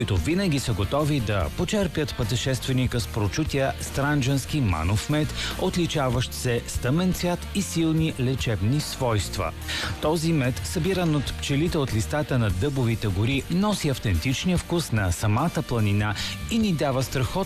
които винаги са готови да почерпят пътешественика с прочутия странджански манов мед, отличаващ се с тъмен цвят и силни лечебни свойства. Този мед, събиран от пчелите от листата на дъбовите гори, носи автентичния вкус на самата планина и ни дава страхотно